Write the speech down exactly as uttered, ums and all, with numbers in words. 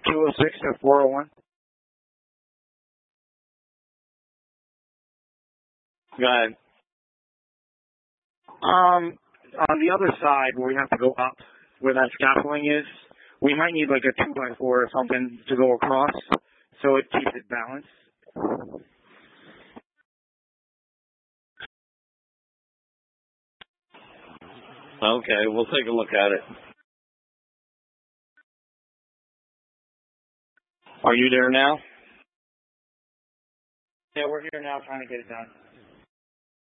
two oh six or four oh one? Go ahead. Um, on the other side, where we have to go up, where that scaffolding is, we might need like a two by four or something to go across, so it keeps it balanced. Okay, we'll take a look at it. Are you there now? Yeah, we're here now trying to get it done.